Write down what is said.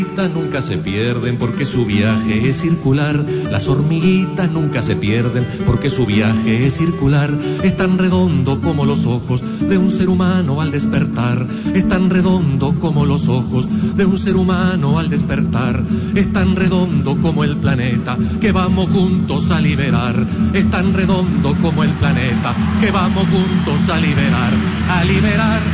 Nunca se pierden porque su viaje es circular. Las hormiguitas nunca se pierden porque su viaje es circular. Es tan redondo como los ojos de un ser humano al despertar. Es tan redondo como los ojos de un ser humano al despertar. Es tan redondo como el planeta que vamos juntos a liberar. Es tan redondo como el planeta que vamos juntos a liberar. A liberar.